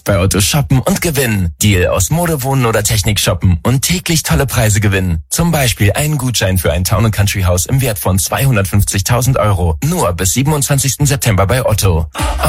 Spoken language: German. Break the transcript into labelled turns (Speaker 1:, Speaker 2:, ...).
Speaker 1: Bei Otto shoppen und gewinnen. Deal aus Mode, Wohnen oder Technik shoppen und täglich tolle Preise gewinnen. Zum Beispiel einen Gutschein für ein Town & Country Haus im Wert von 250.000 €. Nur bis 27. September bei Otto.